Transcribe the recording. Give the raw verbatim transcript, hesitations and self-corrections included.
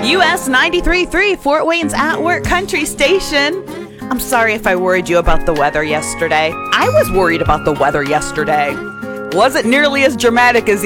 U S ninety-three point three, Fort Wayne's At Work Country Station. I'm sorry if I worried you about the weather yesterday. I was worried about the weather yesterday. Wasn't nearly as dramatic as